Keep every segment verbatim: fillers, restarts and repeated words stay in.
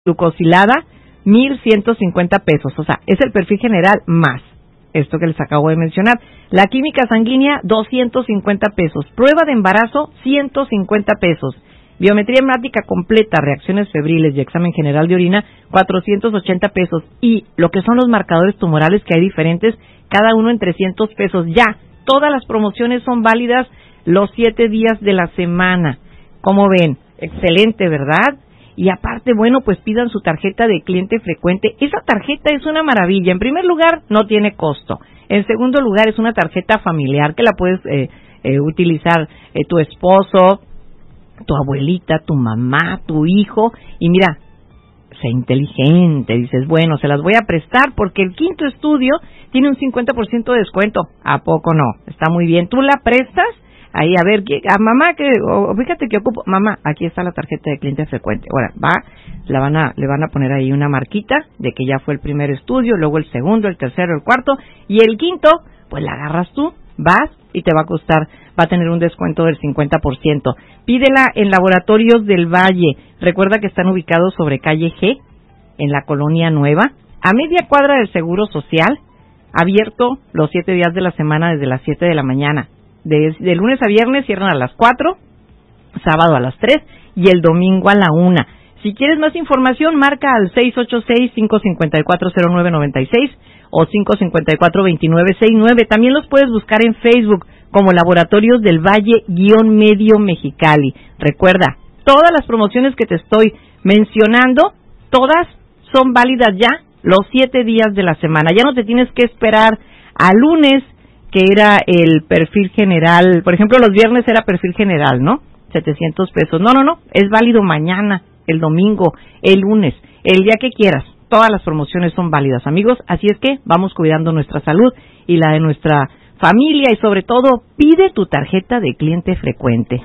glucosilada, mil ciento cincuenta pesos. O sea, es el perfil general más esto que les acabo de mencionar. La química sanguínea, doscientos cincuenta pesos. Prueba de embarazo, ciento cincuenta pesos. Biometría hemática completa, reacciones febriles y examen general de orina, cuatrocientos ochenta pesos. Y lo que son los marcadores tumorales, que hay diferentes, cada uno en trescientos pesos. Ya, todas las promociones son válidas los siete días de la semana. ¿Cómo ven? Excelente, ¿verdad? Y aparte, bueno, pues pidan su tarjeta de cliente frecuente. Esa tarjeta es una maravilla. En primer lugar, no tiene costo. En segundo lugar, es una tarjeta familiar que la puedes eh, eh, utilizar eh, tu esposo, tu abuelita, tu mamá, tu hijo. Y mira, sé inteligente. Dices, bueno, se las voy a prestar porque el quinto estudio tiene un cincuenta por ciento de descuento. ¿A poco no? Está muy bien. ¿Tú la prestas? Ahí, a ver, a mamá, que o, fíjate que ocupo, mamá, aquí está la tarjeta de cliente frecuente. Ahora, va, la van a, le van a poner ahí una marquita de que ya fue el primer estudio, luego el segundo, el tercero, el cuarto, y el quinto, pues la agarras tú, vas y te va a costar, va a tener un descuento del cincuenta por ciento. Pídela en Laboratorios del Valle. Recuerda que están ubicados sobre calle G, en la Colonia Nueva, a media cuadra del Seguro Social, abierto los siete días de la semana desde las siete de la mañana. De, de lunes a viernes cierran a las cuatro, sábado a las tres y el domingo a la una. Si quieres más información, marca al seis ocho seis, cinco cinco cuatro, cero nueve nueve seis o cinco cinco cuatro, dos nueve seis nueve. También los puedes buscar en Facebook como Laboratorios del Valle guión medio Mexicali. Recuerda, todas las promociones que te estoy mencionando, todas son válidas ya los siete días de la semana. Ya no te tienes que esperar a lunes, que era el perfil general. Por ejemplo, los viernes era perfil general, ¿no? setecientos pesos. No, no, no, es válido mañana, el domingo, el lunes, el día que quieras. Todas las promociones son válidas, amigos. Así es que vamos cuidando nuestra salud y la de nuestra familia y sobre todo, pide tu tarjeta de cliente frecuente.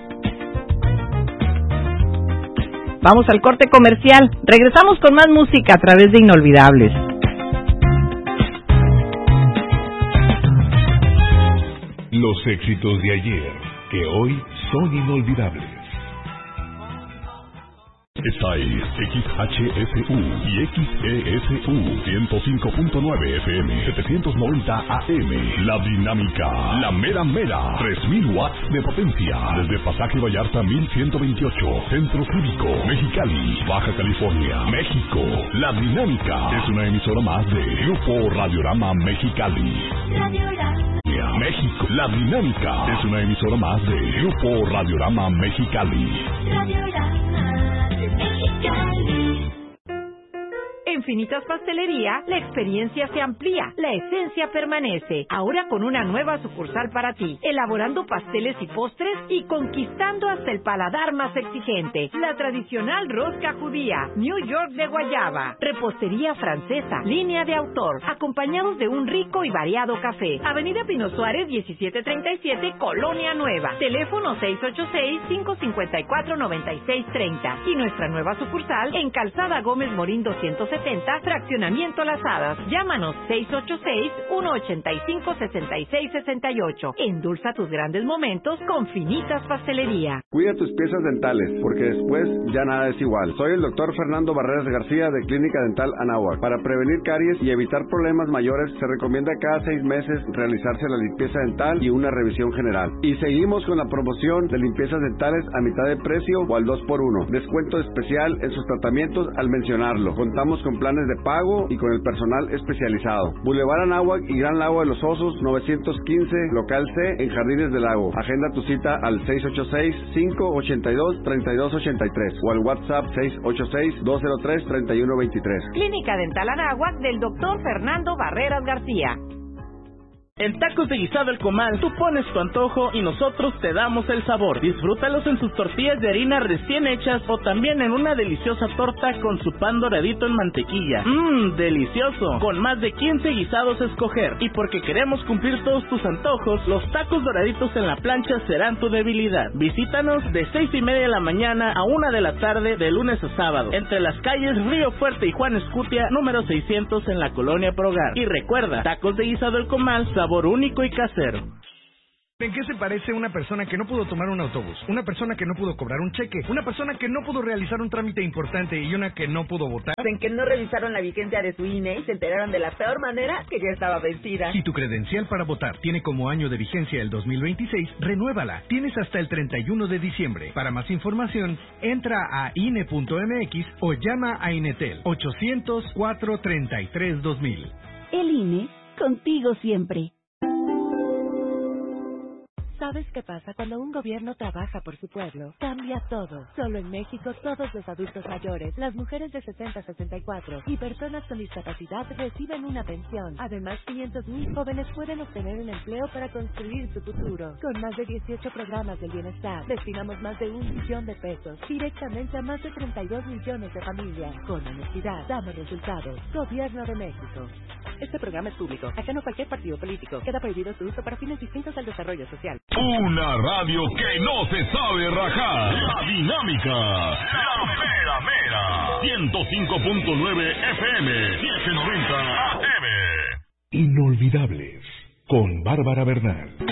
Vamos al corte comercial. Regresamos con más música a través de Inolvidables. Los éxitos de ayer, que hoy son inolvidables. Esta es X H S U y X E S U ciento cinco punto nueve F M, setecientos noventa A M. La Dinámica, la mera mera, tres mil watts de potencia. Desde Pasaje Vallarta mil ciento veintiocho, Centro Cívico, Mexicali, Baja California, México. La Dinámica es una emisora más de Grupo Radiorama Mexicali. México. La Dinámica es una emisora más de Grupo Radiorama Mexicali. Radiorama Mexicali. En Finitas Pastelería, la experiencia se amplía, la esencia permanece. Ahora con una nueva sucursal para ti, elaborando pasteles y postres y conquistando hasta el paladar más exigente. La tradicional rosca judía, New York de guayaba, repostería francesa, línea de autor, acompañados de un rico y variado café. Avenida Pino Suárez, diecisiete treinta y siete, Colonia Nueva. Teléfono seis ocho seis, cinco cinco cuatro, nueve seis tres cero. Y nuestra nueva sucursal en Calzada Gómez Morín doscientos setenta, Fraccionamiento Las Hadas. Llámanos seis ocho seis, uno ocho cinco, seis seis seis ocho. Endulza tus grandes momentos con Finitas Pastelería. Cuida tus piezas dentales, porque después ya nada es igual. Soy el doctor Fernando Barreras García de Clínica Dental Anáhuac. Para prevenir caries y evitar problemas mayores, se recomienda cada seis meses realizarse la limpieza dental y una revisión general. Y seguimos con la promoción de limpiezas dentales a mitad de precio o al dos por uno. Descuento especial en sus tratamientos al mencionarlo. Contamos con planes de pago y con el personal especializado. Boulevard Anáhuac y Gran Lago de los Osos, novecientos quince, local C, en Jardines del Lago. Agenda tu cita al seis ocho seis, cinco ocho dos, tres dos ocho tres o al WhatsApp seis ocho seis, dos cero tres, tres uno dos tres. Clínica Dental Anáhuac del doctor Fernando Barreras García. En Tacos de Guisado El Comal, tú pones tu antojo y nosotros te damos el sabor. Disfrútalos en sus tortillas de harina recién hechas o también en una deliciosa torta con su pan doradito en mantequilla. Mmm, delicioso. Con más de quince guisados a escoger. Y porque queremos cumplir todos tus antojos, los tacos doraditos en la plancha serán tu debilidad. Visítanos de seis y media de la mañana a una de la tarde de lunes a sábado. Entre las calles Río Fuerte y Juan Escutia, número seiscientos en la Colonia Progar. Y recuerda, Tacos de Guisado El Comal, sabor único y casero. ¿En qué se parece una persona que no pudo tomar un autobús, una persona que no pudo cobrar un cheque, una persona que no pudo realizar un trámite importante y una que no pudo votar? En que no revisaron la vigencia de su I N E y se enteraron de la peor manera que ya estaba vencida. Si tu credencial para votar tiene como año de vigencia el dos mil veintiséis, renuévala. Tienes hasta el treinta y uno de diciembre. Para más información, entra a I N E punto M X o llama a Inetel ochocientos, cuatrocientos treinta y tres, dos mil. El I N E, contigo siempre. ¿Sabes qué pasa cuando un gobierno trabaja por su pueblo? Cambia todo. Solo en México todos los adultos mayores, las mujeres de sesenta a sesenta y cuatro y personas con discapacidad reciben una pensión. Además, quinientos mil jóvenes pueden obtener un empleo para construir su futuro. Con más de dieciocho programas del bienestar, destinamos más de un billón de pesos directamente a más de treinta y dos millones de familias. Con honestidad, damos resultados. Gobierno de México. Este programa es público, ajeno a cualquier partido político. Queda prohibido su uso para fines distintos al desarrollo social. Una radio que no se sabe rajar. La Dinámica. La Mera Mera. ciento cinco punto nueve F M. setecientos noventa A M. Inolvidables. Con Bárbara Bernal.